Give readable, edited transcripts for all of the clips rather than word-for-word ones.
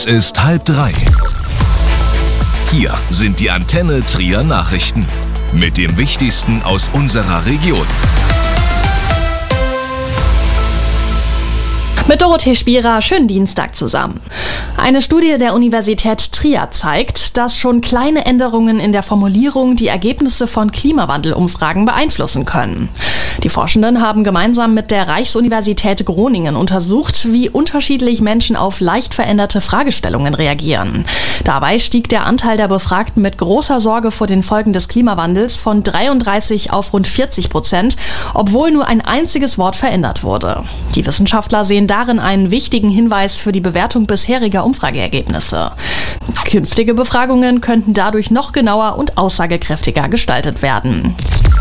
Es ist 2:30. Hier sind die Antenne Trier Nachrichten mit dem Wichtigsten aus unserer Region. Mit Dorothee Spierer, schönen Dienstag zusammen. Eine Studie der Universität Trier zeigt, dass schon kleine Änderungen in der Formulierung die Ergebnisse von Klimawandelumfragen beeinflussen können. Die Forschenden haben gemeinsam mit der Reichsuniversität Groningen untersucht, wie unterschiedlich Menschen auf leicht veränderte Fragestellungen reagieren. Dabei stieg der Anteil der Befragten mit großer Sorge vor den Folgen des Klimawandels von 33% auf rund 40%, obwohl nur ein einziges Wort verändert wurde. Die Wissenschaftler sehen darin einen wichtigen Hinweis für die Bewertung bisheriger Umfrageergebnisse. Künftige Befragungen könnten dadurch noch genauer und aussagekräftiger gestaltet werden.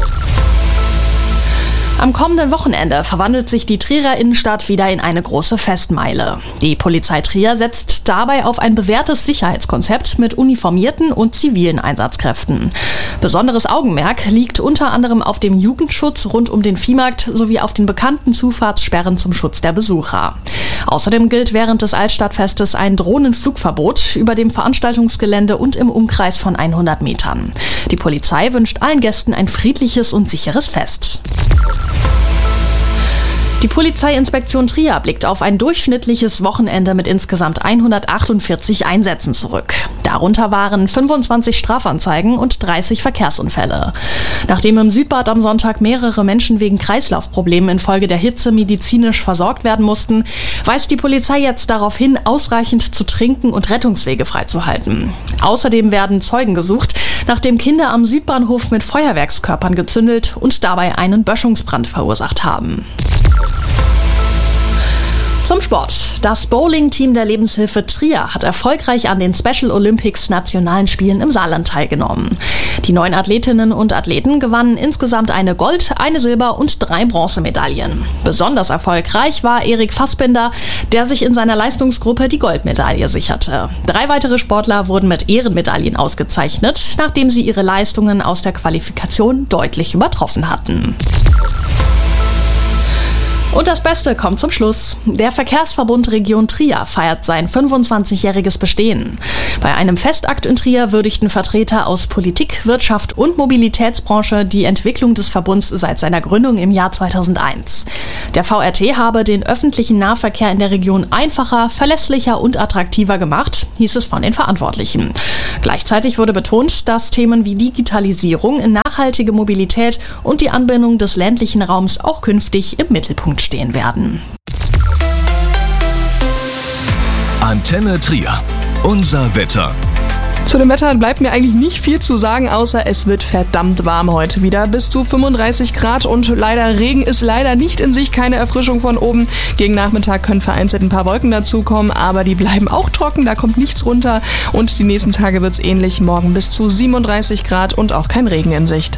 Am kommenden Wochenende verwandelt sich die Trierer Innenstadt wieder in eine große Festmeile. Die Polizei Trier setzt dabei auf ein bewährtes Sicherheitskonzept mit uniformierten und zivilen Einsatzkräften. Besonderes Augenmerk liegt unter anderem auf dem Jugendschutz rund um den Viehmarkt sowie auf den bekannten Zufahrtssperren zum Schutz der Besucher. Außerdem gilt während des Altstadtfestes ein Drohnenflugverbot über dem Veranstaltungsgelände und im Umkreis von 100 Metern. Die Polizei wünscht allen Gästen ein friedliches und sicheres Fest. Die Polizeiinspektion Trier blickt auf ein durchschnittliches Wochenende mit insgesamt 148 Einsätzen zurück. Darunter waren 25 Strafanzeigen und 30 Verkehrsunfälle. Nachdem im Südbad am Sonntag mehrere Menschen wegen Kreislaufproblemen infolge der Hitze medizinisch versorgt werden mussten, weist die Polizei jetzt darauf hin, ausreichend zu trinken und Rettungswege freizuhalten. Außerdem werden Zeugen gesucht, nachdem Kinder am Südbahnhof mit Feuerwerkskörpern gezündelt und dabei einen Böschungsbrand verursacht haben. Zum Sport. Das Bowling-Team der Lebenshilfe Trier hat erfolgreich an den Special Olympics Nationalen Spielen im Saarland teilgenommen. Die 9 Athletinnen und Athleten gewannen insgesamt eine Gold-, eine Silber- und 3 Bronzemedaillen. Besonders erfolgreich war Erik Fassbinder, der sich in seiner Leistungsgruppe die Goldmedaille sicherte. 3 weitere Sportler wurden mit Ehrenmedaillen ausgezeichnet, nachdem sie ihre Leistungen aus der Qualifikation deutlich übertroffen hatten. Und das Beste kommt zum Schluss. Der Verkehrsverbund Region Trier feiert sein 25-jähriges Bestehen. Bei einem Festakt in Trier würdigten Vertreter aus Politik, Wirtschaft und Mobilitätsbranche die Entwicklung des Verbunds seit seiner Gründung im Jahr 2001. Der VRT habe den öffentlichen Nahverkehr in der Region einfacher, verlässlicher und attraktiver gemacht, hieß es von den Verantwortlichen. Gleichzeitig wurde betont, dass Themen wie Digitalisierung, nachhaltige Mobilität und die Anbindung des ländlichen Raums auch künftig im Mittelpunkt stehen werden. Antenne Trier. Unser Wetter. Zu dem Wetter bleibt mir eigentlich nicht viel zu sagen, außer es wird verdammt warm heute wieder. Bis zu 35 Grad und leider Regen ist leider nicht in sich, keine Erfrischung von oben. Gegen Nachmittag können vereinzelt ein paar Wolken dazukommen, aber die bleiben auch trocken, da kommt nichts runter. Und die nächsten Tage wird es ähnlich, morgen bis zu 37 Grad und auch kein Regen in Sicht.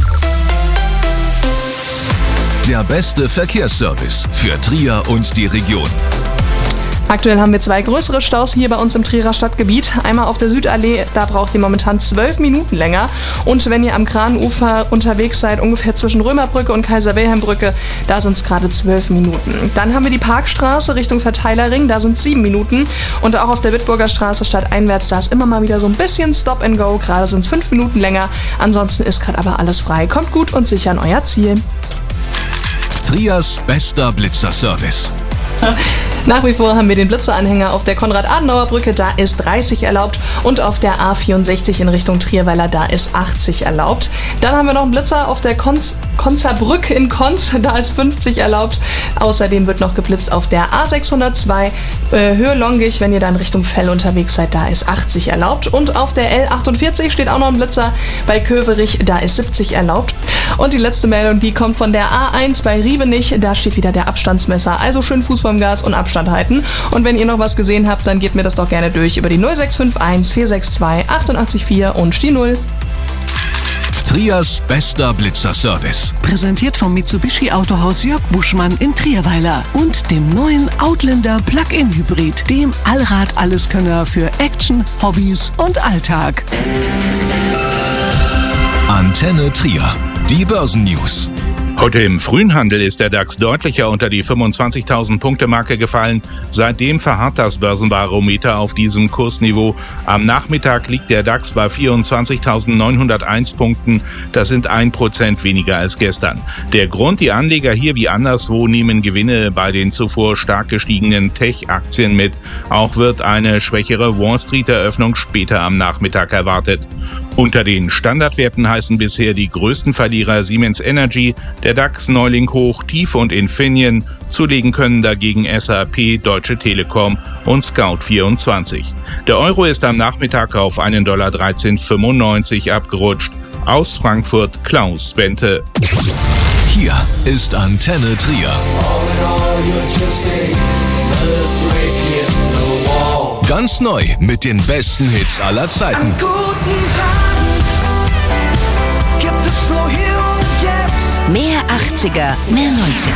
Der beste Verkehrsservice für Trier und die Region. Aktuell haben wir 2 größere Staus hier bei uns im Trierer Stadtgebiet. Einmal auf der Südallee, da braucht ihr momentan 12 Minuten länger. Und wenn ihr am Kranufer unterwegs seid, ungefähr zwischen Römerbrücke und Kaiser-Wilhelm-Brücke, da sind es gerade 12 Minuten. Dann haben wir die Parkstraße Richtung Verteilerring, da sind 7 Minuten. Und auch auf der Wittburger Straße stadteinwärts, da ist immer mal wieder so ein bisschen Stop and Go. Gerade sind es 5 Minuten länger. Ansonsten ist gerade aber alles frei. Kommt gut und sicher an euer Ziel. Triers bester Blitzerservice. Nach wie vor haben wir den Blitzeranhänger auf der Konrad-Adenauer-Brücke, da ist 30 erlaubt, und auf der A64 in Richtung Trierweiler, da ist 80 erlaubt. Dann haben wir noch einen Blitzer auf der Konzerbrücke in Konz, da ist 50 erlaubt. Außerdem wird noch geblitzt auf der A602 Höhe Longich, wenn ihr dann Richtung Fell unterwegs seid, da ist 80 erlaubt. Und auf der L48 steht auch noch ein Blitzer bei Köverich, da ist 70 erlaubt. Und die letzte Meldung, die kommt von der A1 bei Riebenich, da steht wieder der Abstandsmesser, also schön Fuß beim Gas und Abstand halten. Und wenn ihr noch was gesehen habt, dann gebt mir das doch gerne durch über die 0651 462 884 und die 0. Triers bester Blitzerservice. Präsentiert vom Mitsubishi Autohaus Jörg Buschmann in Trierweiler und dem neuen Outlander Plug-in Hybrid, dem Allrad-Alleskönner für Action, Hobbys und Alltag. Antenne Trier. Die Börsennews. Heute im frühen Handel ist der DAX deutlicher unter die 25.000 Punkte Marke gefallen. Seitdem verharrt das Börsenbarometer auf diesem Kursniveau. Am Nachmittag liegt der DAX bei 24.901 Punkten. Das sind 1% weniger als gestern. Der Grund: die Anleger hier wie anderswo nehmen Gewinne bei den zuvor stark gestiegenen Tech-Aktien mit. Auch wird eine schwächere Wall-Street-Eröffnung später am Nachmittag erwartet. Unter den Standardwerten heißen bisher die größten Verlierer Siemens Energy, der DAX Neuling hoch, Tief und Infineon. Zulegen können dagegen SAP, Deutsche Telekom und Scout24. Der Euro ist am Nachmittag auf $1,1395 abgerutscht. Aus Frankfurt Klaus Bente. Hier ist Antenne Trier. Ganz neu mit den besten Hits aller Zeiten. An guten Tagen gibt es nur hier und jetzt. Mehr 80er, mehr 90er.